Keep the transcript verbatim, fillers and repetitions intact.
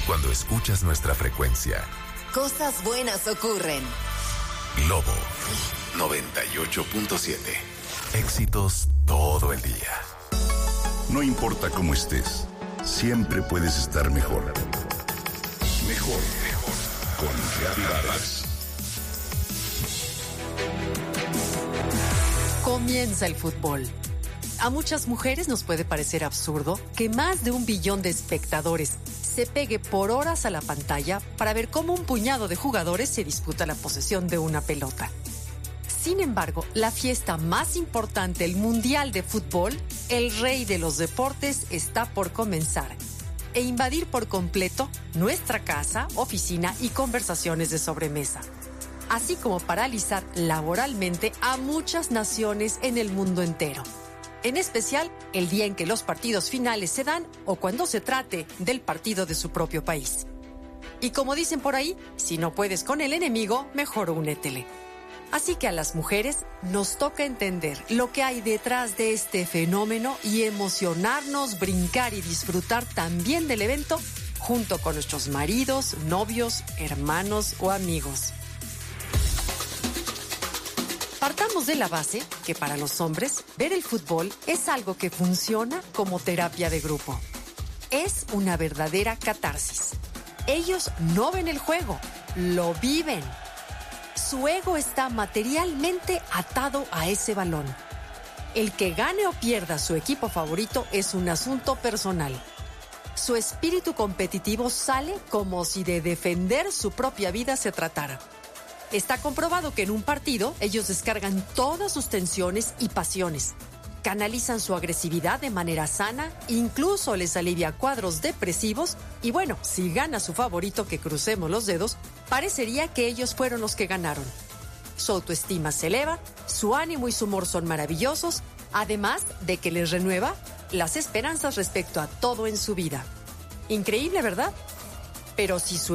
cuando escuchas nuestra frecuencia. Cosas buenas ocurren. Globo noventa y ocho punto siete. Éxitos todo el día. No importa cómo estés, siempre puedes estar mejor. Mejor, mejor. Con Reavivadas. Comienza el fútbol. A muchas mujeres nos puede parecer absurdo que más de un billón de espectadores se pegue por horas a la pantalla para ver cómo un puñado de jugadores se disputa la posesión de una pelota. Sin embargo, la fiesta más importante, el Mundial de Fútbol, el rey de los deportes, está por comenzar e invadir por completo nuestra casa, oficina y conversaciones de sobremesa, así como paralizar laboralmente a muchas naciones en el mundo entero. En especial, el día en que los partidos finales se dan o cuando se trate del partido de su propio país. Y como dicen por ahí, si no puedes con el enemigo, mejor únetele. Así que a las mujeres nos toca entender lo que hay detrás de este fenómeno y emocionarnos, brincar y disfrutar también del evento junto con nuestros maridos, novios, hermanos o amigos. Partamos de la base que para los hombres ver el fútbol es algo que funciona como terapia de grupo. Es una verdadera catarsis. Ellos no ven el juego, lo viven. Su ego está materialmente atado a ese balón. El que gane o pierda su equipo favorito es un asunto personal. Su espíritu competitivo sale como si de defender su propia vida se tratara. Está comprobado que en un partido ellos descargan todas sus tensiones y pasiones, canalizan su agresividad de manera sana, incluso les alivia cuadros depresivos y bueno, si gana su favorito, que crucemos los dedos, parecería que ellos fueron los que ganaron. Su autoestima se eleva, su ánimo y su humor son maravillosos, además de que les renueva las esperanzas respecto a todo en su vida. Increíble, ¿verdad? Pero si su